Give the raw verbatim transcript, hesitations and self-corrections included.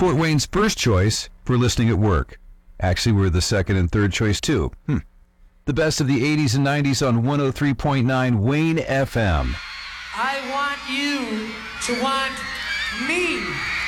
Fort Wayne's first choice for listening at work. Actually, we're the second and third choice, too. Hmm. The best of the eighties and nineties on one oh three point nine Wayne F M. I want you to want me.